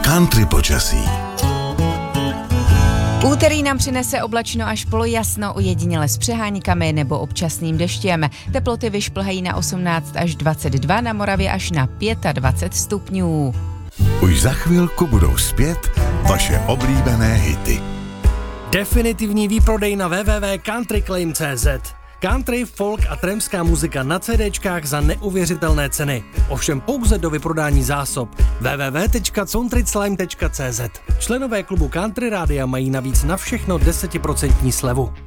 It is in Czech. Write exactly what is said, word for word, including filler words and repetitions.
Country počasí. Úterý nám přinese oblačno až polojasno, ojediněle s přeháňkami nebo občasným deštěm. Teploty vyšplhají na osmnáct až dvacet dva, na Moravě až na dvacet pět stupňů. Už za chvilku budou zpět vaše oblíbené hity. Definitivní výprodej na w w w tečka country claim tečka c z. Country, folk a tramská muzika na CDčkách za neuvěřitelné ceny. Ovšem pouze do vyprodání zásob. w w w tečka country claim tečka c z. Členové klubu Country Rádia mají navíc na všechno deset procent slevu.